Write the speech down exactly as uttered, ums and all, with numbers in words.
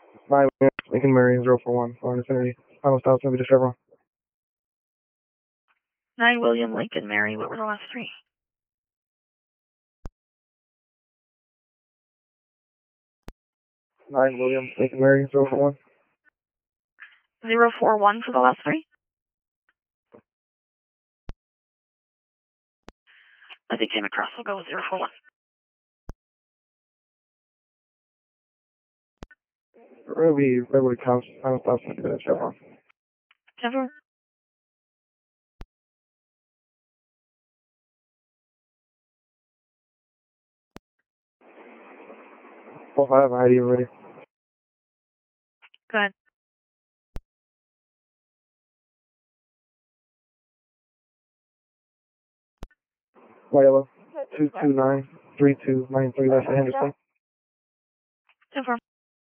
nine Lincoln Mary zero four one for Infinity. Final stop going to be to Chevron. nine William Lincoln Mary, what were the last three? nine William Lincoln Mary zero four one. zero four one for the last three? I think came across, we'll go with zero four one. Ruby, Redwood Counts, final stop going to be to Chevron. Chevron. four five, I D ready. Go ahead. White Yellow, two two nine three two nine three, that's Henderson. Chevron.